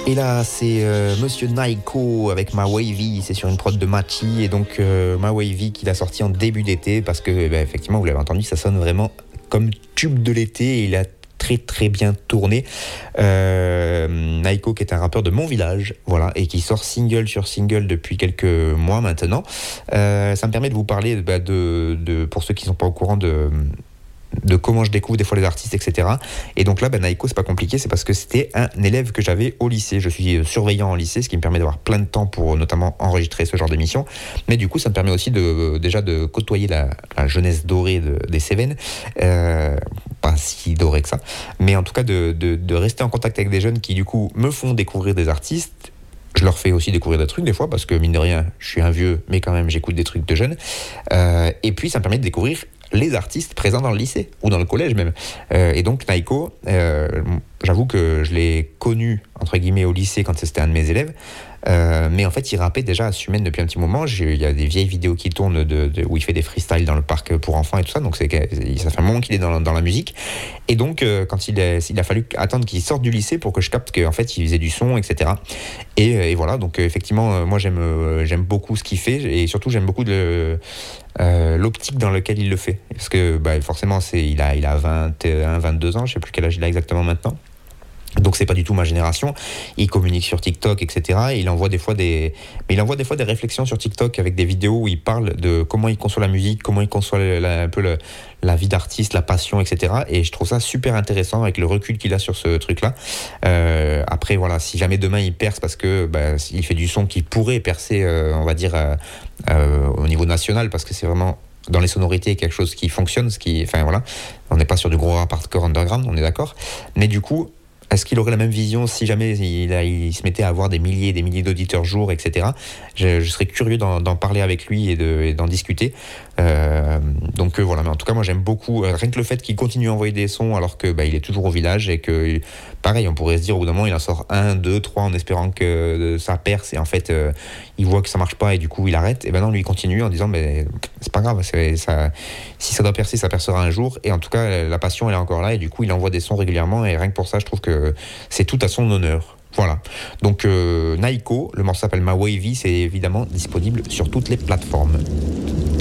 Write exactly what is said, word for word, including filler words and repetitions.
Et là, c'est euh, Monsieur Naiko avec Ma Wavy, c'est sur une prod de Machi, et donc euh, Ma Wavy qu'il a sorti en début d'été, parce que, bah, effectivement, vous l'avez entendu, ça sonne vraiment comme tube de l'été, et il a très très bien tourné. Euh, Naiko qui est un rappeur de mon village, voilà, et qui sort single sur single depuis quelques mois maintenant. Euh, ça me permet de vous parler, bah, de, de, pour ceux qui ne sont pas au courant de... de comment je découvre des fois les artistes, et cetera. Et donc là, ben Naiko, c'est pas compliqué, c'est parce que c'était un élève que j'avais au lycée. Je suis surveillant en lycée, ce qui me permet d'avoir plein de temps pour notamment enregistrer ce genre d'émission. Mais du coup, ça me permet aussi de, déjà de côtoyer la, la jeunesse dorée de, des Cévennes. Euh, pas si dorée que ça. Mais en tout cas, de, de, de rester en contact avec des jeunes qui, du coup, me font découvrir des artistes. Je leur fais aussi découvrir des trucs des fois, parce que mine de rien, je suis un vieux, mais quand même, j'écoute des trucs de jeunes. Euh, et puis, ça me permet de découvrir les artistes présents dans le lycée, ou dans le collège même. Euh, et donc, Naiko, euh, j'avoue que je l'ai connu, entre guillemets, au lycée, quand c'était un de mes élèves. Euh, mais en fait, il rappait déjà à Sumène depuis un petit moment. J'ai, il y a des vieilles vidéos qui tournent de, de, où il fait des freestyles dans le parc pour enfants et tout ça. Donc, c'est, ça fait un moment qu'il est dans, dans la musique. Et donc, euh, quand il, est, il a fallu attendre qu'il sorte du lycée pour que je capte qu'en fait, il faisait du son, et cetera. Et, et voilà. Donc, effectivement, moi, j'aime, euh, j'aime beaucoup ce qu'il fait. Et surtout, j'aime beaucoup le, euh, l'optique dans laquelle il le fait. Parce que, bah, forcément, c'est, il a, il a vingt et un, vingt-deux ans. Je ne sais plus quel âge il a exactement maintenant. Donc c'est pas du tout ma génération. Il communique sur TikTok, et cetera. Et il envoie des fois des, mais il envoie des fois des réflexions sur TikTok avec des vidéos où il parle de comment il conçoit la musique, comment il conçoit la, un peu le, la vie d'artiste, la passion, et cetera. Et je trouve ça super intéressant avec le recul qu'il a sur ce truc-là. Euh, après voilà, si jamais demain il perce parce que bah, il fait du son qui pourrait percer, euh, on va dire euh, euh, au niveau national, parce que c'est vraiment dans les sonorités quelque chose qui fonctionne, ce qui, enfin voilà, on n'est pas sur du gros rap hardcore underground, on est d'accord. Mais du coup, est-ce qu'il aurait la même vision si jamais il, il se mettait à avoir des milliers et des milliers d'auditeurs jour, et cetera. Je, je serais curieux d'en, d'en parler avec lui et, de, et d'en discuter. Euh, donc euh, voilà, mais en tout cas, moi j'aime beaucoup, euh, rien que le fait qu'il continue à envoyer des sons alors que bah, il est toujours au village et que, pareil, on pourrait se dire au bout d'un moment, il en sort un, deux, trois en espérant que ça perce et en fait, euh, il voit que ça marche pas et du coup, il arrête. Et ben non, lui, il continue en disant, mais c'est pas grave, c'est, ça, si ça doit percer, ça percera un jour. Et en tout cas, la passion, elle est encore là et du coup, il envoie des sons régulièrement et rien que pour ça, je trouve que c'est tout à son honneur. Voilà. Donc, euh, Naiko, le morceau s'appelle Ma Wavy, c'est évidemment disponible sur toutes les plateformes.